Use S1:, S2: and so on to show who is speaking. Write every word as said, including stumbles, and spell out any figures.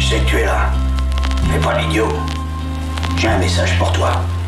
S1: sais que tu es là. Fais pas l'idiot. J'ai un message pour toi.